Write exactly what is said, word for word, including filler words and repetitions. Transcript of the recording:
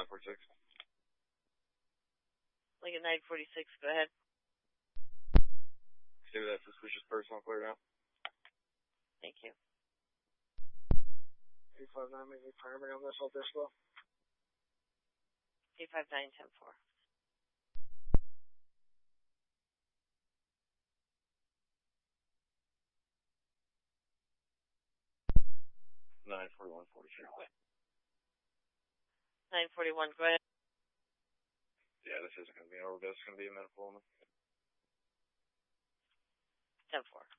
nine forty-six. Lincoln nine forty-six, go ahead. See that suspicious person clear now. Thank you. eight five nine, making primary on this all disco. eight five nine, ten four. nine forty-one forty-three. nine forty-one, go ahead. Yeah, this isn't going to be an overdose. It's going to be a medical woman. ten four.